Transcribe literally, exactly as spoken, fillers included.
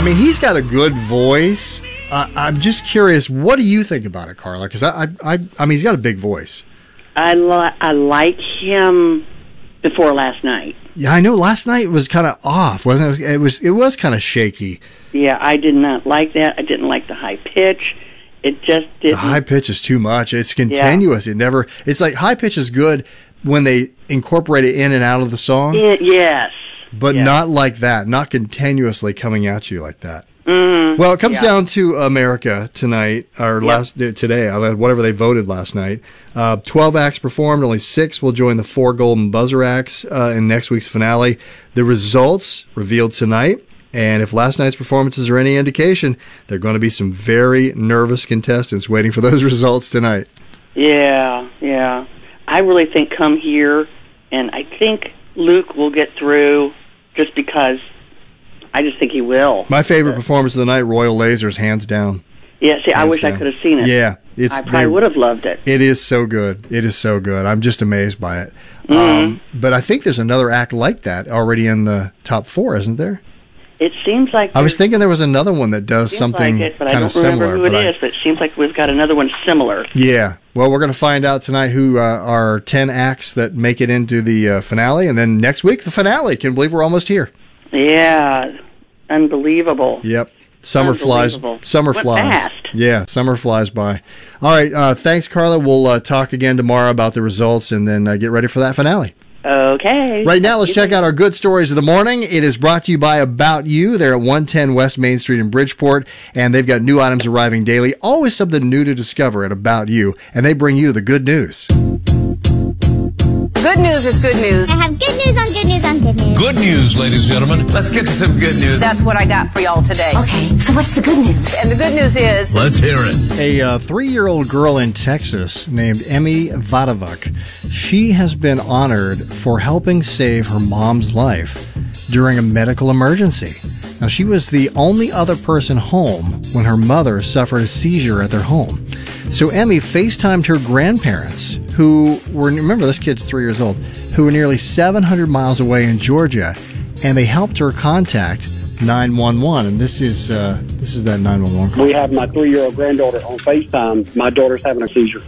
mean, he's got a good voice. Uh, I'm just curious, what do you think about it, Carla? Because I, I, I, I mean, he's got a big voice. I li- I like him before last night. Yeah, I know. Last night was kind of off, wasn't it? It was. It was kind of shaky. Yeah, I did not like that. I didn't like the high pitch. It just didn't. The high pitch is too much. It's continuous. Yeah. It never. It's like high pitch is good when they incorporate it in and out of the song. It, yes. But yes. not like that. Not continuously coming at you like that. Mm-hmm. Well, it comes yeah. down to America tonight, or yep. last today, whatever they voted last night. Uh, Twelve acts performed. Only six will join the four Golden Buzzer acts uh, in next week's finale. The results revealed tonight, and if last night's performances are any indication, there are going to be some very nervous contestants waiting for those results tonight. Yeah, yeah. I really think come here, and I think Luke will get through just because. I just think he will. My favorite performance of the night, Royal Lasers, hands down. Yeah, see, hands I wish down. I could have seen it. Yeah. It's, I probably would have loved it. It is so good. It is so good. I'm just amazed by it. Mm-hmm. Um, but I think there's another act like that already in the top four, isn't there? It seems like... I was thinking there was another one that does something like kind of similar. I don't remember who it but is, I, but it seems like we've got another one similar. Yeah. Well, we're going to find out tonight who uh, are ten acts that make it into the uh, finale, and then next week, the finale. Can believe we're almost here. Yeah. Unbelievable. Yep. Summer flies. Summer Went flies. fast. Yeah, summer flies by. All right. Uh, thanks, Carla. We'll uh, talk again tomorrow about the results and then uh, get ready for that finale. Okay. Right now, let's check out our good stories of the morning. It is brought to you by About You. They're at one ten West Main Street in Bridgeport, and they've got new items arriving daily. Always something new to discover at About You, and they bring you the good news. Good news is good news. I have good news on good news on good news. Good news, ladies and gentlemen. Let's get to some good news. That's what I got for y'all today. Okay, so what's the good news? And the good news is... Let's hear it. A uh, three-year-old girl in Texas named Emmy Vadavuk, she has been honored for helping save her mom's life during a medical emergency. Now, she was the only other person home when her mother suffered a seizure at their home. So Emmy FaceTimed her grandparents, who were, remember this kid's three years old, who were nearly seven hundred miles away in Georgia, and they helped her contact nine one one. And this is uh, this is that nine one one call. We have my three-year-old granddaughter on FaceTime. My daughter's having a seizure.